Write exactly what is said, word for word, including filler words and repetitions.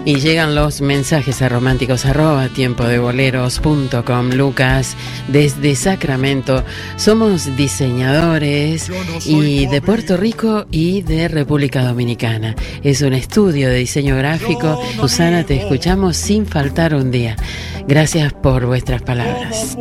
Y llegan los mensajes a románticos arroba tiempo de boleros punto com. Lucas, desde Sacramento, somos diseñadores y de Puerto Rico y de República Dominicana. Es un estudio de diseño gráfico. Susana, te escuchamos sin faltar un día. Gracias por vuestras palabras.